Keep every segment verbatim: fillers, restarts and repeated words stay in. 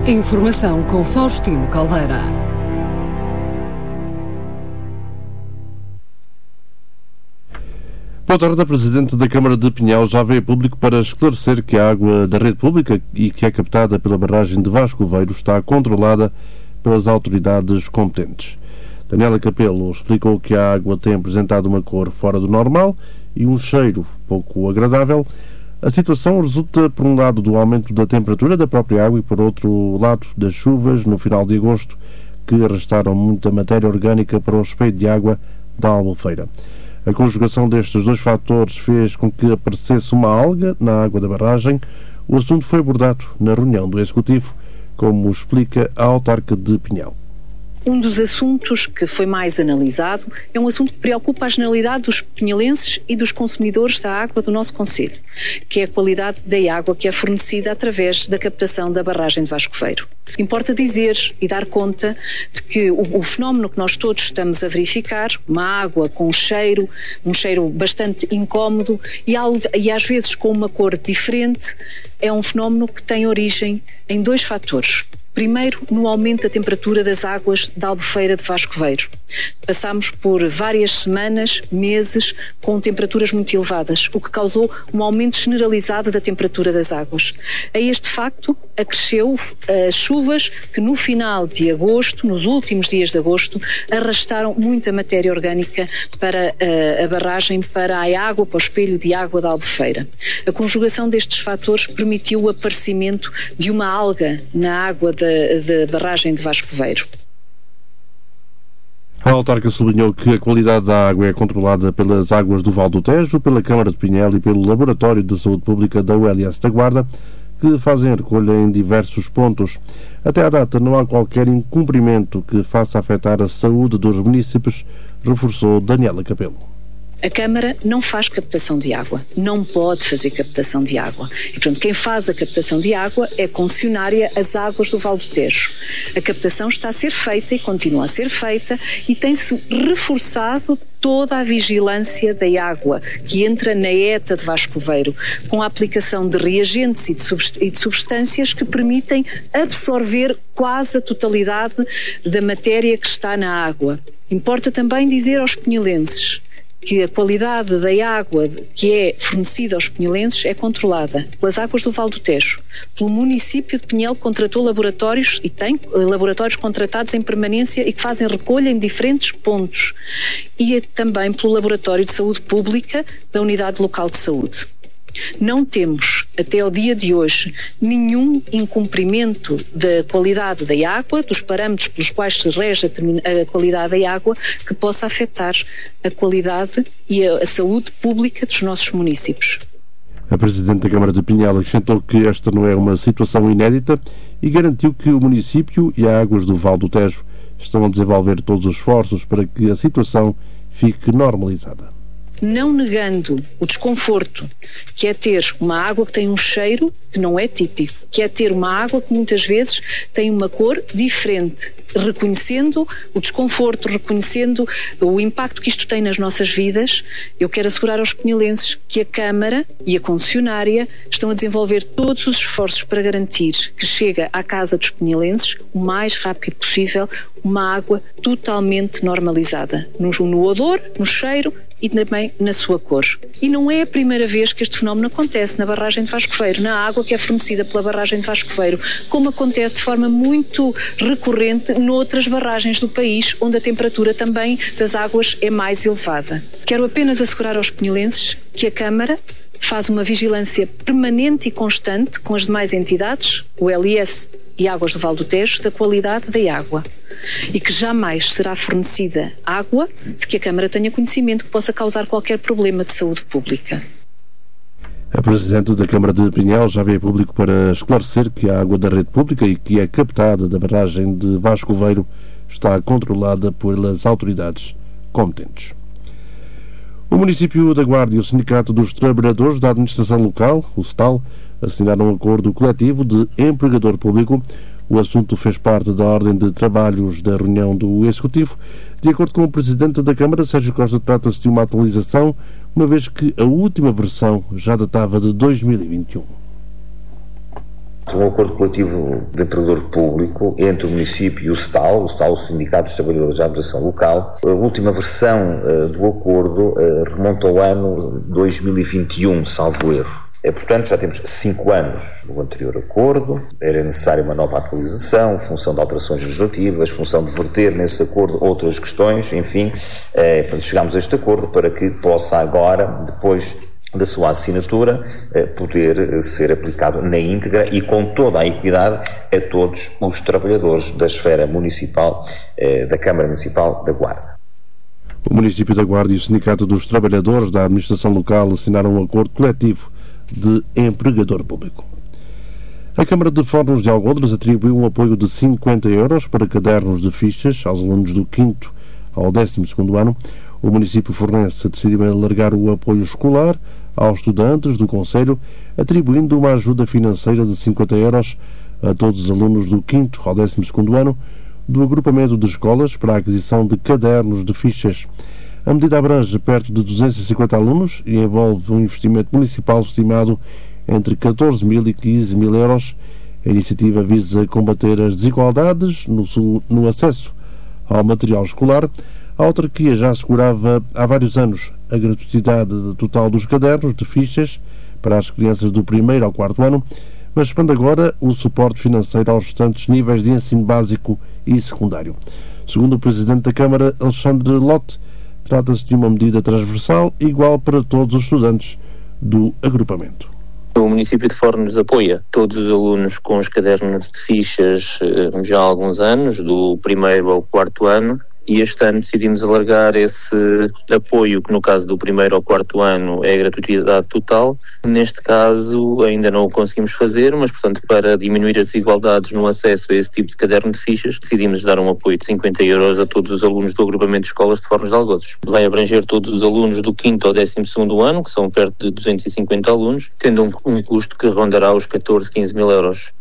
Informação com Faustino Caldeira. Boa tarde. A Presidente da Câmara de Pinhal já veio a público para esclarecer que a água da rede pública e que é captada pela barragem de Vascoveiro está controlada pelas autoridades competentes. Daniela Capelo explicou que a água tem apresentado uma cor fora do normal e um cheiro pouco agradável. A situação resulta, por um lado, do aumento da temperatura da própria água e, por outro lado, das chuvas no final de agosto, que arrastaram muita matéria orgânica para o espelho de água da Albufeira. A conjugação destes dois fatores fez com que aparecesse uma alga na água da barragem. O assunto foi abordado na reunião do Executivo, como explica a autarca de Pinhal. Um dos assuntos que foi mais analisado é um assunto que preocupa a generalidade dos pinhalenses e dos consumidores da água do nosso concelho, que é a qualidade da água que é fornecida através da captação da barragem de Vascoveiro. Importa dizer e dar conta de que o, o fenómeno que nós todos estamos a verificar, uma água com um cheiro, um cheiro bastante incómodo e, e às vezes com uma cor diferente, é um fenómeno que tem origem em dois fatores. Primeiro, no aumento da temperatura das águas da Albufeira de Vascoveiro. Passámos por várias semanas, meses, com temperaturas muito elevadas, o que causou um aumento generalizado da temperatura das águas. A este facto, acresceu as chuvas que no final de agosto, nos últimos dias de agosto, arrastaram muita matéria orgânica para a, a barragem, para a água, para o espelho de água da Albufeira. A conjugação destes fatores permitiu o aparecimento de uma alga na água da, da barragem de Vascoveiro. A autarca sublinhou que a qualidade da água é controlada pelas águas do Val do Tejo, pela Câmara de Pinhel e pelo Laboratório de Saúde Pública da U L S da Guarda, que fazem a recolha em diversos pontos. Até à data não há qualquer incumprimento que faça afetar a saúde dos munícipes, reforçou Daniela Capelo. A Câmara não faz captação de água, não pode fazer captação de água. E, portanto, quem faz a captação de água é a concessionária As Águas do Val do Tejo. A captação está a ser feita e continua a ser feita e tem-se reforçado toda a vigilância da água que entra na ETA de Vascoveiro, com a aplicação de reagentes e de substâncias que permitem absorver quase a totalidade da matéria que está na água. Importa também dizer aos pinhalenses que a qualidade da água que é fornecida aos pinhalenses é controlada pelas águas do Val do Tejo, pelo município de Pinhel, que contratou laboratórios e tem laboratórios contratados em permanência e que fazem recolha em diferentes pontos, e também pelo Laboratório de Saúde Pública da Unidade Local de Saúde. Não temos, até ao dia de hoje, nenhum incumprimento da qualidade da água, dos parâmetros pelos quais se rege a qualidade da água, que possa afetar a qualidade e a saúde pública dos nossos municípios. A Presidente da Câmara de Pinhal acrescentou que esta não é uma situação inédita e garantiu que o município e a Águas do Val do Tejo estão a desenvolver todos os esforços para que a situação fique normalizada. Não negando o desconforto que é ter uma água que tem um cheiro que não é típico, que é ter uma água que muitas vezes tem uma cor diferente, reconhecendo o desconforto, reconhecendo o impacto que isto tem nas nossas vidas, eu quero assegurar aos pinhalenses que a Câmara e a concessionária estão a desenvolver todos os esforços para garantir que chega à casa dos pinhalenses o mais rápido possível uma água totalmente normalizada, no, no odor, no cheiro e também na sua cor. E não é a primeira vez que este fenómeno acontece na barragem de Vascoveiro, na água que é fornecida pela barragem de Vascoveiro, como acontece de forma muito recorrente noutras barragens do país, onde a temperatura também das águas é mais elevada. Quero apenas assegurar aos pinhalenses que a Câmara faz uma vigilância permanente e constante com as demais entidades, o L S e Águas do Val do Tejo, da qualidade da água. E que jamais será fornecida água de que a Câmara tenha conhecimento que possa causar qualquer problema de saúde pública. A Presidente da Câmara de Pinhal já veio a público para esclarecer que a água da rede pública e que é captada da barragem de Vascoveiro está controlada pelas autoridades competentes. O município da Guarda e o Sindicato dos Trabalhadores da Administração Local, o S T A L, assinaram um acordo coletivo de empregador público. O assunto fez parte da ordem de trabalhos da reunião do Executivo. De acordo com o Presidente da Câmara, Sérgio Costa, trata-se de uma atualização, uma vez que a última versão já datava de dois mil e vinte e um. Um acordo coletivo de empregador público entre o município e o SETAL, o SETAL, o Sindicato dos Trabalhadores da Administração Local. A última versão uh, do acordo uh, remonta ao ano dois mil e vinte e um, salvo erro. É, portanto, já temos cinco anos do anterior acordo, era necessária uma nova atualização, função de alterações legislativas, função de verter nesse acordo outras questões, enfim, é, chegámos a este acordo para que possa agora, depois da sua assinatura, poder ser aplicado na íntegra e com toda a equidade a todos os trabalhadores da esfera municipal, da Câmara Municipal da Guarda. O município da Guarda e o Sindicato dos Trabalhadores da Administração Local assinaram um acordo coletivo de empregador público. A Câmara de Fornos de Algodres atribuiu um apoio de cinquenta euros para cadernos de fichas aos alunos do quinto ao décimo segundo ano. O município fornense decidiu alargar o apoio escolar aos estudantes do concelho, atribuindo uma ajuda financeira de cinquenta euros a todos os alunos do quinto ao décimo segundo ano do agrupamento de escolas para a aquisição de cadernos de fichas. A medida abrange perto de duzentos e cinquenta alunos e envolve um investimento municipal estimado entre catorze mil e quinze mil euros. A iniciativa visa combater as desigualdades no, no acesso ao material escolar. A autarquia já assegurava há vários anos a gratuidade total dos cadernos de fichas para as crianças do primeiro ao quarto ano, mas expande agora o suporte financeiro aos restantes níveis de ensino básico e secundário. Segundo o Presidente da Câmara, Alexandre Lotte, trata-se de uma medida transversal igual para todos os estudantes do agrupamento. O município de Fornos apoia todos os alunos com os cadernos de fichas já há alguns anos, do primeiro ao quarto ano, e este ano decidimos alargar esse apoio, que no caso do primeiro ao quarto ano é gratuidade total. Neste caso ainda não o conseguimos fazer, mas portanto para diminuir as desigualdades no acesso a esse tipo de caderno de fichas, decidimos dar um apoio de cinquenta euros a todos os alunos do agrupamento de escolas de Fornos de Algodres. Vai abranger todos os alunos do quinto ao décimo segundo ano, que são perto de duzentos e cinquenta alunos, tendo um, um custo que rondará os catorze, quinze mil euros.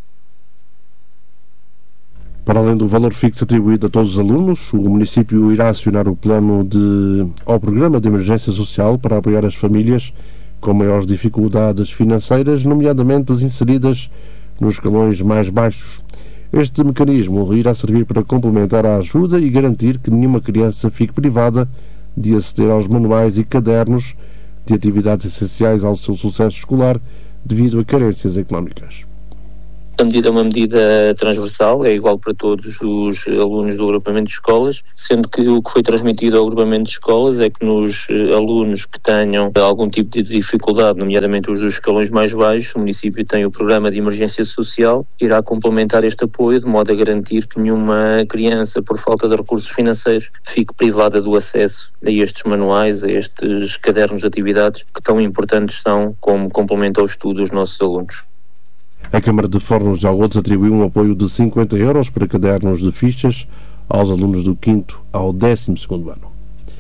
Para além do valor fixo atribuído a todos os alunos, o município irá acionar o plano de, ao Programa de Emergência Social para apoiar as famílias com maiores dificuldades financeiras, nomeadamente as inseridas nos escalões mais baixos. Este mecanismo irá servir para complementar a ajuda e garantir que nenhuma criança fique privada de aceder aos manuais e cadernos de atividades essenciais ao seu sucesso escolar devido a carências económicas. A medida é uma medida transversal, é igual para todos os alunos do agrupamento de escolas, sendo que o que foi transmitido ao agrupamento de escolas é que nos alunos que tenham algum tipo de dificuldade, nomeadamente os dos escalões mais baixos, o município tem o programa de emergência social, que irá complementar este apoio de modo a garantir que nenhuma criança, por falta de recursos financeiros, fique privada do acesso a estes manuais, a estes cadernos de atividades que tão importantes são como complemento ao estudo dos nossos alunos. A Câmara de Fornos de Algodres atribuiu um apoio de cinquenta euros para cadernos de fichas aos alunos do quinto ao décimo segundo ano.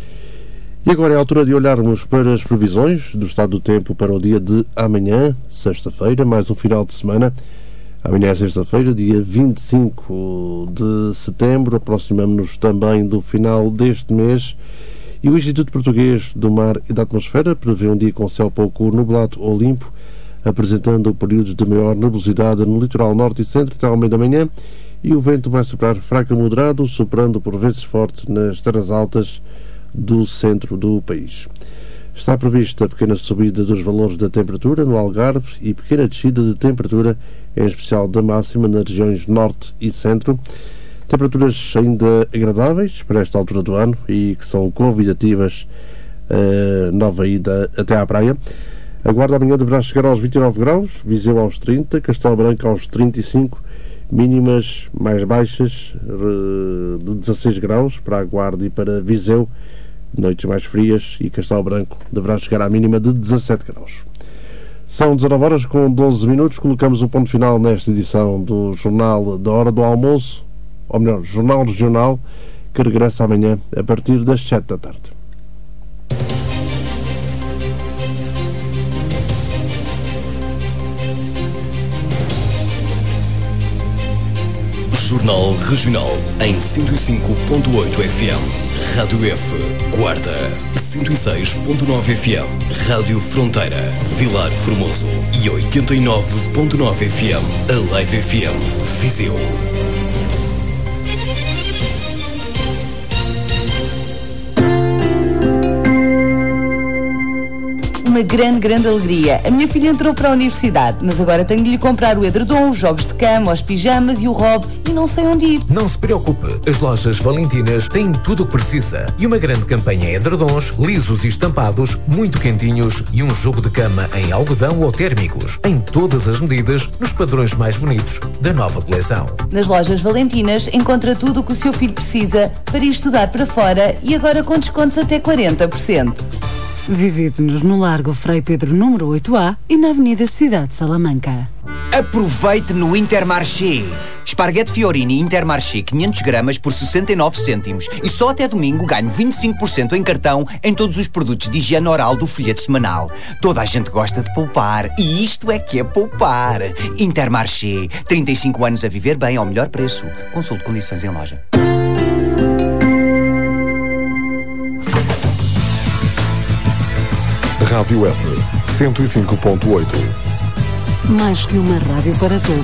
E agora é a altura de olharmos para as previsões do estado do tempo para o dia de amanhã, sexta-feira, mais um final de semana. Amanhã é sexta-feira, dia vinte e cinco de setembro, aproximamos-nos também do final deste mês. E o Instituto Português do Mar e da Atmosfera prevê um dia com céu pouco nublado ou limpo, apresentando períodos de maior nebulosidade no litoral norte e centro até ao meio da manhã, e o vento vai soprar fraco a moderado, soprando por vezes forte nas terras altas do centro do país. Está prevista pequena subida dos valores da temperatura no Algarve e pequena descida de temperatura, em especial da máxima nas regiões norte e centro. Temperaturas ainda agradáveis para esta altura do ano e que são convidativas a nova ida até à praia. A Guarda amanhã deverá chegar aos vinte e nove graus, Viseu aos trinta, Castelo Branco aos trinta e cinco, mínimas mais baixas de dezasseis graus para a Guarda e para Viseu, noites mais frias, e Castelo Branco deverá chegar à mínima de dezassete graus. São dezanove horas com doze minutos, colocamos um ponto final nesta edição do Jornal da Hora do Almoço, ou melhor, Jornal Regional, que regressa amanhã a partir das sete da tarde. Jornal Regional em cento e cinco ponto oito F M. Rádio F, Guarda, cento e seis ponto nove F M, Rádio Fronteira, Vilar Formoso e oitenta e nove ponto nove F M, a Live F M, Viseu. Uma grande, grande alegria. A minha filha entrou para a universidade, mas agora tenho de lhe comprar o edredom, os jogos de cama, os pijamas e o robe e não sei onde ir. Não se preocupe, as lojas Valentinas têm tudo o que precisa. E uma grande campanha em edredons, lisos e estampados, muito quentinhos e um jogo de cama em algodão ou térmicos, em todas as medidas, nos padrões mais bonitos da nova coleção. Nas lojas Valentinas encontra tudo o que o seu filho precisa para ir estudar para fora e agora com descontos até quarenta por cento. Visite-nos no Largo Frei Pedro número oito A e na Avenida Cidade de Salamanca. Aproveite no Intermarché. Esparguete Fiorini Intermarché quinhentos gramas por sessenta e nove cêntimos e só até domingo ganho vinte e cinco por cento em cartão em todos os produtos de higiene oral do folheto semanal. Toda a gente gosta de poupar e isto é que é poupar. Intermarché, trinta e cinco anos a viver bem ao melhor preço. Consulte condições em loja. Rádio F, cento e cinco ponto oito. Mais que uma rádio para todos.